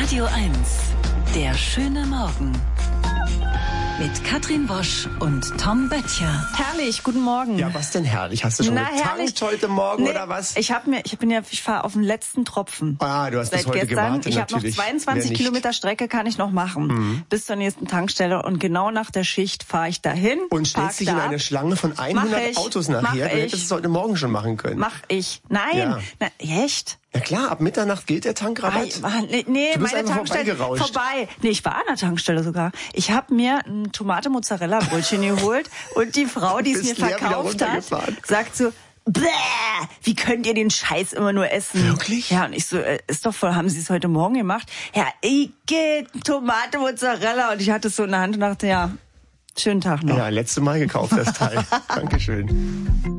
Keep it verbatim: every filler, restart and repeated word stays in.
Radio eins, der schöne Morgen. Mit Katrin Wosch und Tom Böttcher. Herrlich, guten Morgen. Ja, was denn herrlich? Hast du schon Na, getankt herrlich. heute Morgen Nee, oder was? Ich habe mir, ich bin ja, ich fahre auf den letzten Tropfen. Ah, du hast bis Seit heute gestern. gewartet, Ich habe noch natürlich. zweiundzwanzig Wer nicht? Kilometer Strecke kann ich noch machen. Mhm. Bis zur nächsten Tankstelle. Und genau nach der Schicht fahre ich dahin. Und stellst dich in eine Schlange von Mach hundert ich. Autos Mach nachher. Du ich. hättest es heute Morgen schon machen können. Mach ich. Nein. Ja. Na, echt? Ja klar, ab Mitternacht gilt der Tankrabatt. Ah, nee, nee, Du bist meine einfach Tankstelle vorbeigerauscht. vorbei. Nee, ich war an der Tankstelle sogar. Ich habe mir ein Tomate-Mozzarella-Brötchen geholt und die Frau, die es mir Bist leer wieder verkauft hat, runtergefahren. sagt so, bäh, wie könnt ihr den Scheiß immer nur essen? Wirklich? Ja, und ich so, äh, ist doch voll, haben Sie es heute Morgen gemacht? Ja, Ike, Tomate, Mozzarella. Und ich hatte es so in der Hand und dachte, ja, schönen Tag noch. Ja, letzte Mal gekauft, das Teil. Dankeschön.